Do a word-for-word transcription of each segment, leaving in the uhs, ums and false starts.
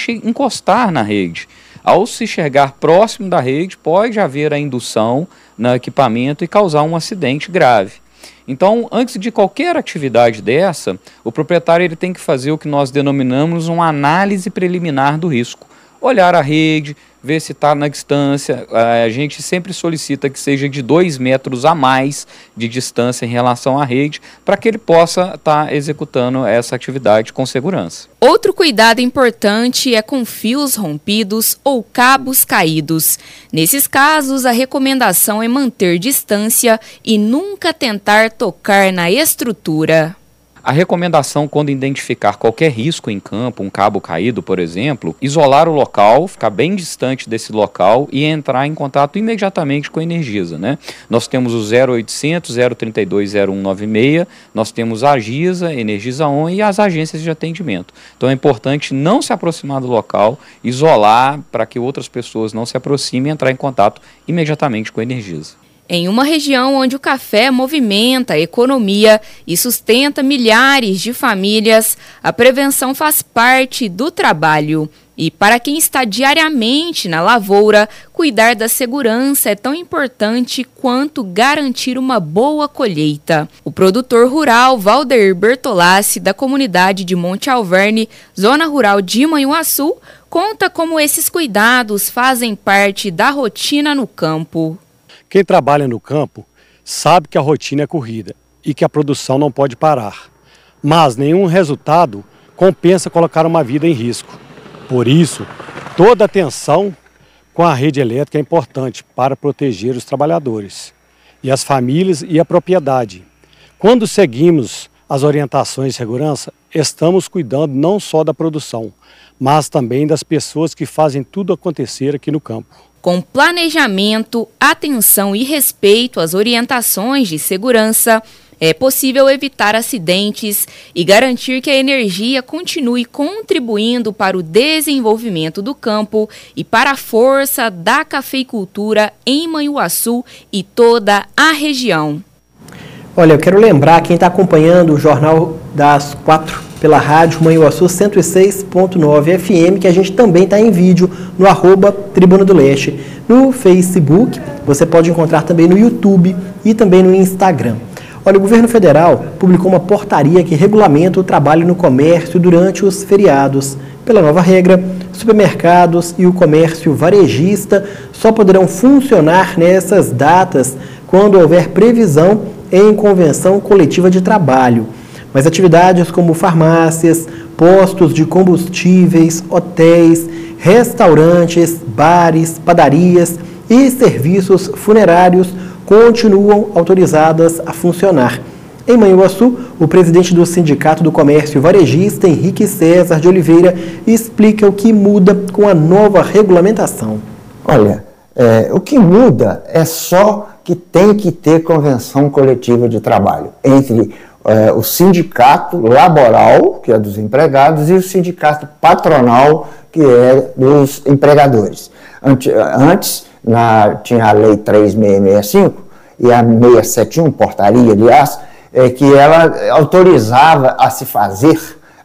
deixe encostar na rede. Ao se chegar próximo da rede, pode haver a indução no equipamento e causar um acidente grave. Então, antes de qualquer atividade dessa, o proprietário ele tem que fazer o que nós denominamos uma análise preliminar do risco. Olhar a rede, ver se está na distância. A gente sempre solicita que seja de dois metros a mais de distância em relação à rede, para que ele possa estar tá executando essa atividade com segurança. Outro cuidado importante é com fios rompidos ou cabos caídos. Nesses casos, a recomendação é manter distância e nunca tentar tocar na estrutura. A recomendação, quando identificar qualquer risco em campo, um cabo caído, por exemplo, isolar o local, ficar bem distante desse local e entrar em contato imediatamente com a Energisa, né? Nós temos o zero oitocentos, zero trinta e dois, zero um nove seis, nós temos a Agisa, Energisa On e as agências de atendimento. Então é importante não se aproximar do local, isolar para que outras pessoas não se aproximem e entrar em contato imediatamente com a Energisa. Em uma região onde o café movimenta a economia e sustenta milhares de famílias, a prevenção faz parte do trabalho. E para quem está diariamente na lavoura, cuidar da segurança é tão importante quanto garantir uma boa colheita. O produtor rural Valdeir Bertolassi, da comunidade de Monte Alverne, zona rural de Manhuaçu, conta como esses cuidados fazem parte da rotina no campo. Quem trabalha no campo sabe que a rotina é corrida e que a produção não pode parar. Mas nenhum resultado compensa colocar uma vida em risco. Por isso, toda atenção com a rede elétrica é importante para proteger os trabalhadores, e as famílias e a propriedade. Quando seguimos as orientações de segurança, estamos cuidando não só da produção, mas também das pessoas que fazem tudo acontecer aqui no campo. Com planejamento, atenção e respeito às orientações de segurança, é possível evitar acidentes e garantir que a energia continue contribuindo para o desenvolvimento do campo e para a força da cafeicultura em Manhuaçu e toda a região. Olha, eu quero lembrar quem está acompanhando o Jornal das Quatro pela rádio Manhuaçu cento e seis ponto nove F M, que a gente também está em vídeo no arroba Tribuna do Leste. No Facebook, você pode encontrar também no YouTube e também no Instagram. Olha, o governo federal publicou uma portaria que regulamenta o trabalho no comércio durante os feriados. Pela nova regra, supermercados e o comércio varejista só poderão funcionar nessas datas quando houver previsão em convenção coletiva de trabalho. Mas atividades como farmácias, postos de combustíveis, hotéis, restaurantes, bares, padarias e serviços funerários continuam autorizadas a funcionar. Em Manhuaçu, o presidente do Sindicato do Comércio Varejista, Henrique César de Oliveira, explica o que muda com a nova regulamentação. Olha, é, o que muda é só que tem que ter convenção coletiva de trabalho entre é, o sindicato laboral, que é dos empregados, e o sindicato patronal, que é dos empregadores. Antes, antes na, tinha a Lei três mil seiscentos e sessenta e cinco e a seiscentos e setenta e um, portaria, aliás, é, que ela autorizava a se fazer,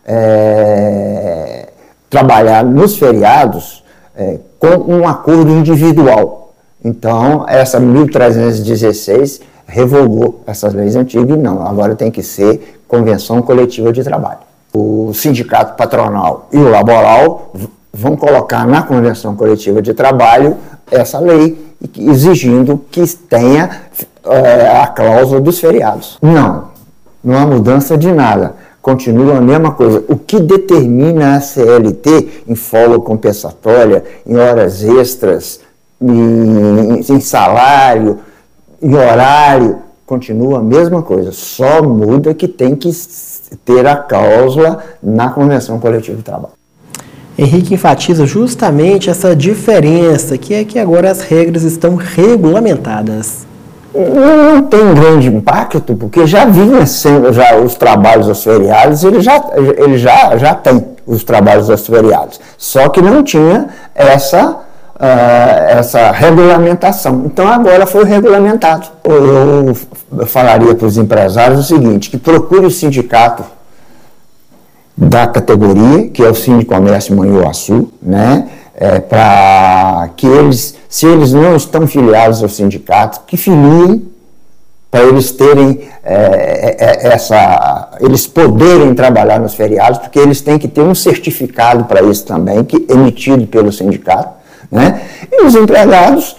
é, trabalhar nos feriados é, com um acordo individual. Então, essa mil trezentos e dezesseis revogou essas leis antigas e não, agora tem que ser convenção coletiva de trabalho. O sindicato patronal e o laboral vão colocar na convenção coletiva de trabalho essa lei, exigindo que tenha é, a cláusula dos feriados. Não, não há mudança de nada, continua a mesma coisa. O que determina a C L T em folga compensatória, em horas extras, em, em salário, em horário, continua a mesma coisa, só muda que tem que ter a cláusula na convenção coletiva de trabalho. Henrique enfatiza justamente essa diferença, que é que agora as regras estão regulamentadas. Não tem grande impacto, porque já vinha sendo já os trabalhos aos feriados, ele já, ele já, já tem os trabalhos aos feriados, só que não tinha essa, uh, essa regulamentação. Então agora foi regulamentado. Eu falaria para os empresários o seguinte, que procure o sindicato da categoria, que é o Sindicomércio Manhuaçu, né? É, para que eles, se eles não estão filiados ao sindicato, que filiem, para eles terem é, é, essa, eles poderem trabalhar nos feriados, porque eles têm que ter um certificado para isso também, que emitido pelo sindicato, né? E os empregados,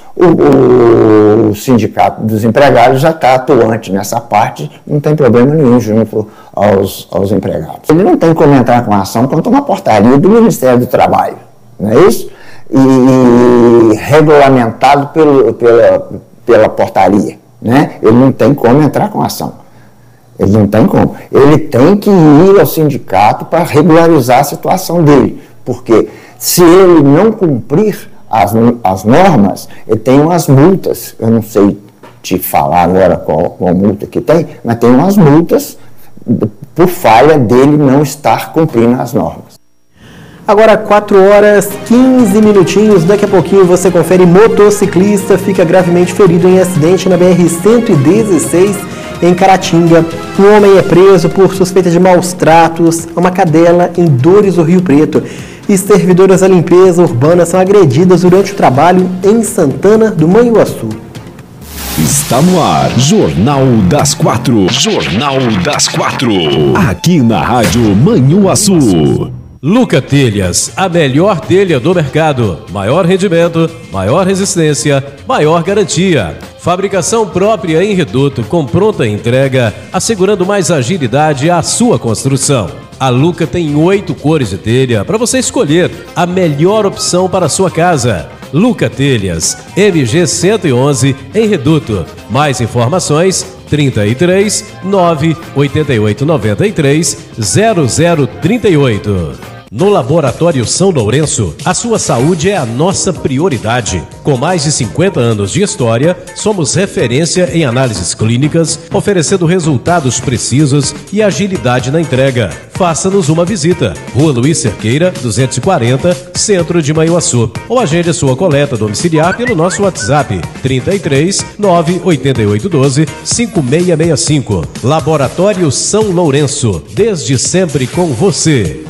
o, o sindicato dos empregados já está atuante nessa parte, não tem problema nenhum junto aos, aos empregados. Ele não tem como entrar com ação contra uma portaria do Ministério do Trabalho, não é isso? E, e regulamentado pelo, pela, pela portaria, né? Ele não tem como entrar com ação. Ele não tem como. Ele tem que ir ao sindicato para regularizar a situação dele, porque se ele não cumprir as, as normas, ele tem umas multas. Eu não sei te falar agora qual, qual multa que tem, mas tem umas multas por falha dele não estar cumprindo as normas. Agora quatro horas, quinze minutinhos, daqui a pouquinho você confere: motociclista fica gravemente ferido em acidente na B R cento e dezesseis em Caratinga. Um homem é preso por suspeita de maus tratos a uma cadela em Dores do Rio Preto. E servidoras da limpeza urbana são agredidas durante o trabalho em Santana do Manhuaçu. Está no ar, Jornal das Quatro. Jornal das Quatro. Aqui na Rádio Manhuaçu. Luca Telhas, a melhor telha do mercado. Maior rendimento, maior resistência, maior garantia. Fabricação própria em reduto com pronta entrega, assegurando mais agilidade à sua construção. A Luca tem oito cores de telha para você escolher a melhor opção para a sua casa. Luca Telhas, M G cento e onze em reduto. Mais informações: trinta e três, nove, oitenta e oito, noventa e três, zero zero trinta e oito. No Laboratório São Lourenço, a sua saúde é a nossa prioridade. Com mais de cinquenta anos de história, somos referência em análises clínicas, oferecendo resultados precisos e agilidade na entrega. Faça-nos uma visita. Rua Luiz Cerqueira, duzentos e quarenta, Centro de Manhuaçu. Ou agende sua coleta domiciliar pelo nosso WhatsApp, trinta e três, nove, oitenta e oito, doze, cinco seis seis cinco. Laboratório São Lourenço, desde sempre com você.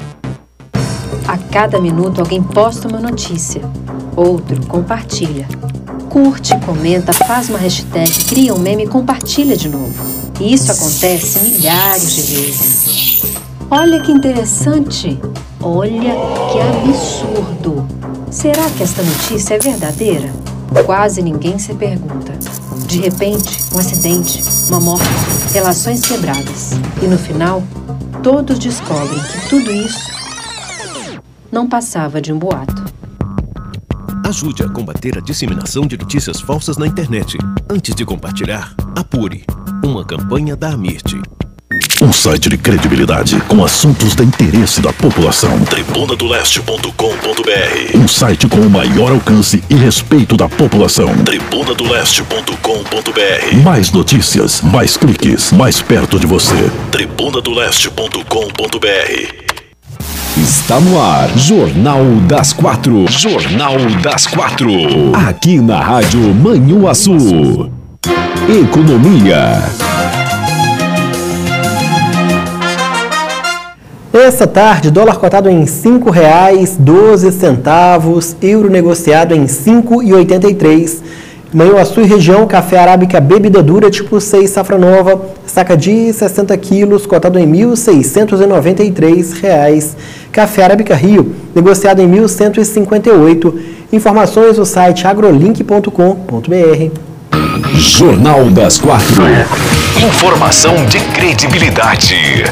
A cada minuto alguém posta uma notícia, outro compartilha. Curte, comenta, faz uma hashtag, cria um meme e compartilha de novo. E isso acontece milhares de vezes. Olha que interessante! Olha que absurdo! Será que esta notícia é verdadeira? Quase ninguém se pergunta. De repente, um acidente, uma morte, relações quebradas. E no final, todos descobrem que tudo isso não passava de um boato. Ajude a combater a disseminação de notícias falsas na internet. Antes de compartilhar, apure. Uma campanha da Amirte. Um site de credibilidade com assuntos de interesse da população. tribuna do leste ponto com ponto br. Um site com o maior alcance e respeito da população. tribuna do leste ponto com ponto br. Mais notícias, mais cliques, mais perto de você. tribuna do leste ponto com ponto br. Está no ar, Jornal das Quatro. Jornal das Quatro. Aqui na Rádio Manhuaçu. Economia. Essa tarde, dólar cotado em cinco reais e doze centavos, euro negociado em cinco reais e oitenta e três centavos. Manhuaçu e região, café arábica bebida dura tipo seis safra nova, saca de sessenta quilos, cotado em mil seiscentos e noventa e três reais. Café arábica Rio, negociado em mil cento e cinquenta e oito. Informações no site agrolink ponto com ponto br. Jornal das Quatro. Informação de credibilidade.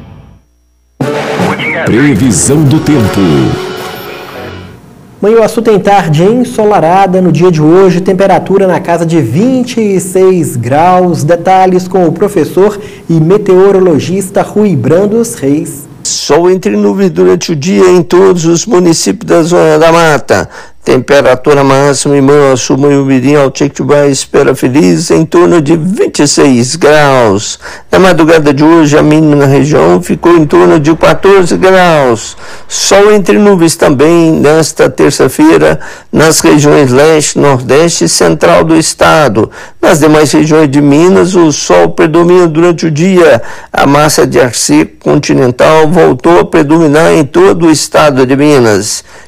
Previsão do tempo. Manhuaçu tem tarde ensolarada no dia de hoje, temperatura na casa de vinte e seis graus. Detalhes com o professor e meteorologista Rui Brandos Reis. Sol entre nuvens durante o dia em todos os municípios da Zona da Mata. Temperatura máxima em Manhuaçu, Manhumirim, Altiquitibá, Espera Feliz, em torno de vinte e seis graus. Na madrugada de hoje, a mínima na região ficou em torno de quatorze graus. Sol entre nuvens também nesta terça-feira nas regiões leste, nordeste e central do estado. Nas demais regiões de Minas, o sol predomina durante o dia. A massa de ar seco continental voltou a predominar em todo o estado de Minas.